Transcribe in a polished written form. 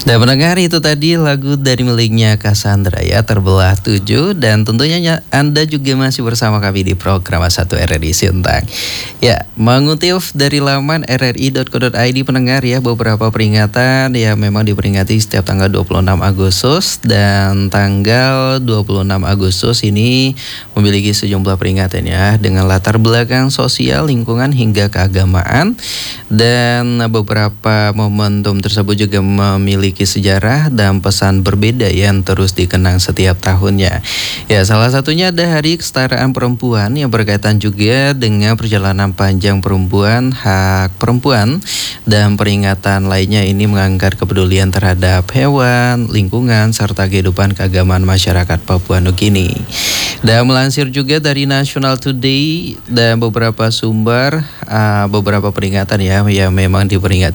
Dan pendengar itu tadi lagu dari miliknya Cassandra ya, Terbelah 7. Dan tentunya Anda juga masih bersama kami di program A1 RRI Sintang. Ya, mengutip dari laman rri.co.id pendengar ya, beberapa peringatan ya memang diperingati setiap tanggal 26 Agustus. Dan tanggal 26 Agustus ini memiliki sejumlah peringatan ya, dengan latar belakang sosial, lingkungan hingga keagamaan. Dan beberapa momentum tersebut juga memiliki sejarah dan pesan berbeda yang terus dikenang setiap tahunnya. Ya, salah satunya ada Hari Kesetaraan Perempuan yang berkaitan juga dengan perjalanan panjang perempuan, hak perempuan, dan peringatan lainnya ini mengangkat kepedulian terhadap hewan, lingkungan, serta kehidupan keagamaan masyarakat Papua Nugini. Dan melansir juga dari National Today dan beberapa sumber, beberapa peringatan ya yang memang diperingati